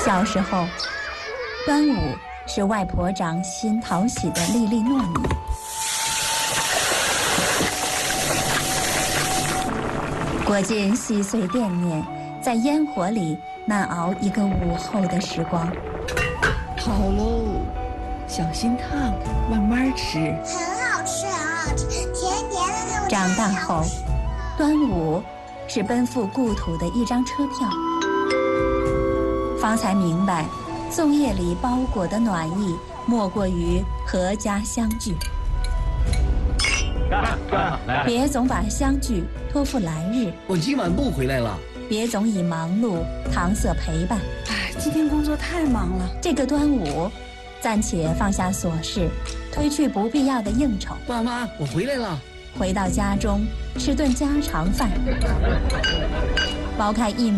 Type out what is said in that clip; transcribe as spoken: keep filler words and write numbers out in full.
小时候，端午是外婆掌心讨喜的粒粒糯米。裹进细碎淀面，在烟火里难熬一个午后的时光。 好喽，小心烫，慢慢吃。 很好吃，很好吃，甜甜的。 长大后，端午是奔赴故土的一张车票。方才明白，粽叶里包裹的暖意，莫过于阖家相聚。别总把相聚托付来日， 我今晚不回来了。 别总以忙碌搪塞陪伴。 哎，今天工作太忙了。 这个端午，暂且放下琐事，推去不必要的应酬。 爸妈，我回来了。 回到家中，吃顿家常饭，剥开一